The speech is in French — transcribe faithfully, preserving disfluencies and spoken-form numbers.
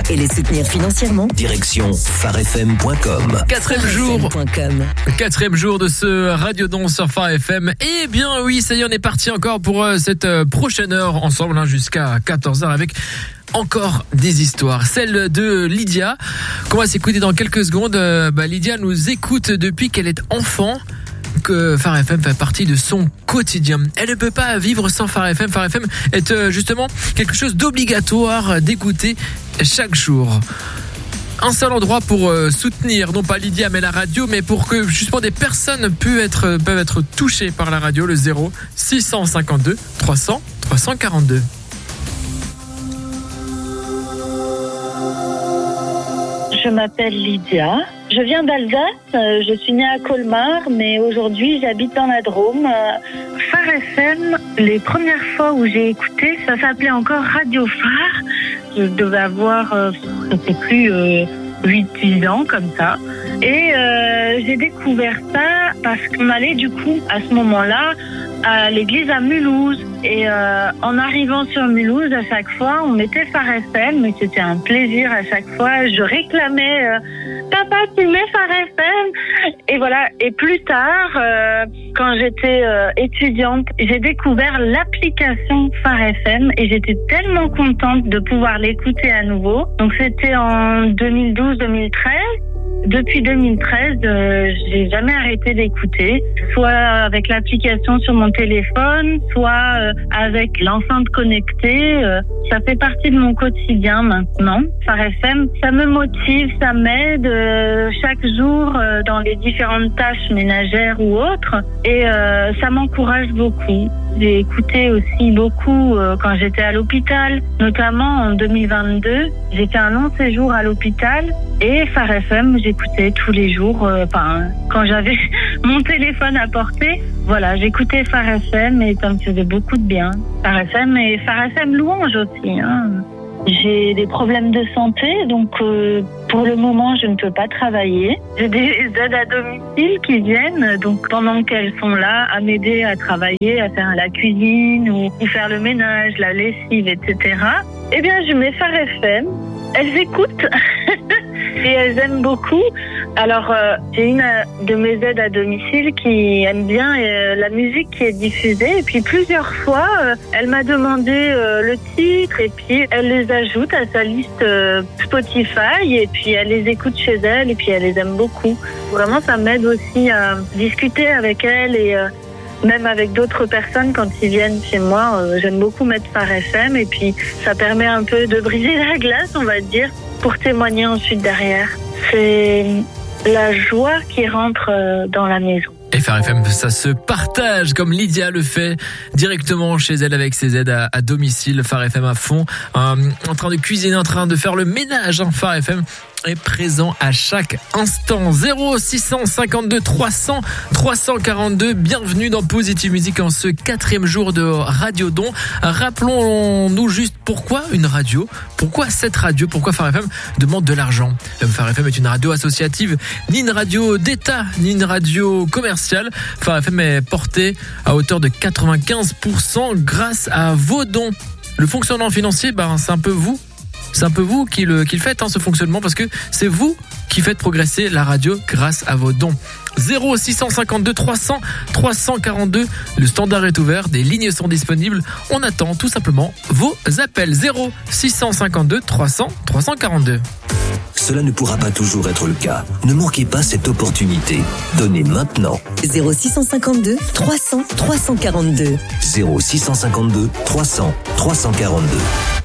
et les soutenir financièrement? Direction phare f m point com. Quatrième jour, quatrième jour de ce Radiodon sur Phare F M. Eh bien oui, ça y est, on est parti encore pour euh, cette euh, prochaine heure ensemble, hein, jusqu'à quatorze heures avec encore des histoires. Celle de Lydia, qu'on va s'écouter dans quelques secondes. Euh, bah, Lydia nous écoute depuis qu'elle est enfant, que Phare F M fait partie de son quotidien. Elle ne peut pas vivre sans Phare F M. Phare F M est euh, justement quelque chose d'obligatoire d'écouter chaque jour. Un seul endroit pour euh, soutenir, non pas Lydia mais la radio, mais pour que justement des personnes puissent être, peuvent être touchées par la radio, le zéro six cent cinquante-deux trois cents trois cent quarante-deux. Je m'appelle Lydia, je viens d'Alsace, je suis née à Colmar, mais aujourd'hui j'habite dans la Drôme. Phare F M, les premières fois où j'ai écouté, ça s'appelait encore Radio Phare. Je devais avoir, euh, je ne sais plus, euh, huit dix ans comme ça. Et euh, j'ai découvert ça parce qu'on allait du coup à ce moment-là à l'église à Mulhouse. Et euh, en arrivant sur Mulhouse, à chaque fois, on mettait Phare F M, mais c'était un plaisir à chaque fois. Je réclamais euh, « Papa, tu mets Phare F M ?» Et voilà. Et plus tard, euh, quand j'étais euh, étudiante, j'ai découvert l'application Phare F M et j'étais tellement contente de pouvoir l'écouter à nouveau. Donc c'était en deux mille douze deux mille treize. Depuis deux mille treize, euh, j'ai jamais arrêté d'écouter, soit avec l'application sur mon téléphone, soit euh, avec l'enceinte connectée. Euh, ça fait partie de mon quotidien maintenant. Phare F M, ça me motive, ça m'aide euh, chaque jour euh, dans les différentes tâches ménagères ou autres, et euh, ça m'encourage beaucoup. J'ai écouté aussi beaucoup euh, quand j'étais à l'hôpital, notamment en deux mille vingt-deux. J'ai fait un long séjour à l'hôpital et Phare F M, j'écoutais tous les jours. Enfin, euh, quand j'avais mon téléphone à portée, voilà, j'écoutais Phare F M et ça me faisait beaucoup de bien. Phare F M et Phare F M Louange aussi. Hein. J'ai des problèmes de santé, donc euh, pour le moment, je ne peux pas travailler. J'ai des aides à domicile qui viennent, donc pendant qu'elles sont là, à m'aider à travailler, à faire la cuisine ou, ou faire le ménage, la lessive, et cetera. Eh bien, je mets Phare F M. Elles écoutent et elles aiment beaucoup. Alors, euh, j'ai une de mes aides à domicile qui aime bien euh, la musique qui est diffusée. Et puis, plusieurs fois, euh, elle m'a demandé euh, le titre et puis elle les ajoute à sa liste euh, Spotify et puis elle les écoute chez elle et puis elle les aime beaucoup. Vraiment, ça m'aide aussi à discuter avec elle et euh, même avec d'autres personnes quand ils viennent chez moi. Euh, j'aime beaucoup mettre Phare F M et puis ça permet un peu de briser la glace, on va dire, pour témoigner ensuite derrière. C'est la joie qui rentre dans la maison. Et Phare F M, ça se partage comme Lydia le fait directement chez elle avec ses aides à, à domicile. Phare F M à fond, euh, en train de cuisiner, en train de faire le ménage. Hein. Phare F M est présent à chaque instant. zéro six cent cinquante-deux trois cents trois cent quarante-deux. Bienvenue dans Positive Musique en ce quatrième jour de Radiodon. Rappelons-nous juste pourquoi une radio, pourquoi cette radio, pourquoi Phare F M demande de l'argent. Phare F M est une radio associative, ni une radio d'État, ni une radio commerciale. Phare F M est porté à hauteur de quatre-vingt-quinze pour cent grâce à vos dons. Le fonctionnement financier, ben, c'est un peu vous. C'est un peu vous qui le, qui le faites, hein, ce fonctionnement, parce que c'est vous qui faites progresser la radio grâce à vos dons. zéro six cent cinquante-deux trois cents trois cent quarante-deux. Le standard est ouvert, des lignes sont disponibles. On attend tout simplement vos appels. zéro six cent cinquante-deux trois cents trois cent quarante-deux. Cela ne pourra pas toujours être le cas. Ne manquez pas cette opportunité. Donnez maintenant. zéro six cent cinquante-deux trois cents trois cent quarante-deux. zéro six cent cinquante-deux trois cents trois cent quarante-deux.